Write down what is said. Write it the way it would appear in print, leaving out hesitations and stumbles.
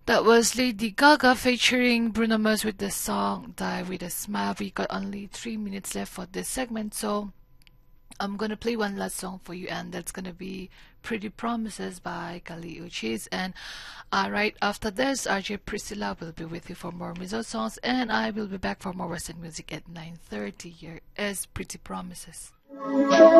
That was Lady Gaga featuring Bruno Mars with the song Die With A Smile. We got only 3 minutes left for this segment, so I'm gonna play one last song for you, and that's gonna be Pretty Promises by Kali Uchis. And right after this, RJ Priscilla will be with you for more Mizo songs, and I will be back for more Western music at 9:30. Here is Pretty Promises.